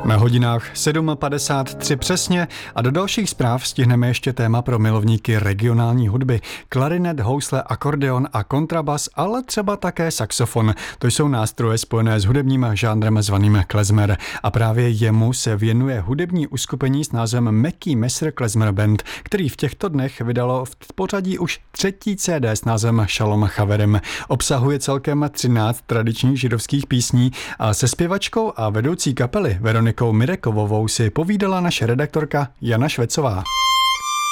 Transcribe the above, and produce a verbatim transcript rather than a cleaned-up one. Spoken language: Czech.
Na hodinách sedm padesát tři přesně a do dalších zpráv stihneme ještě téma pro milovníky regionální hudby. Klarinet, housle, akordeon a kontrabas, ale třeba také saxofon. To jsou nástroje spojené s hudebním žánrem zvaným klezmer. A právě jemu se věnuje hudební uskupení s názvem Mackie Messer Klezmer Band, který v těchto dnech vydalo v pořadí už třetí C D s názvem Shalom Chaverem. Obsahuje celkem třináct tradičních židovských písní a se zpěvačkou a vedoucí kapely Veronikou Mirekovovou si povídala naše redaktorka Jana Švecová.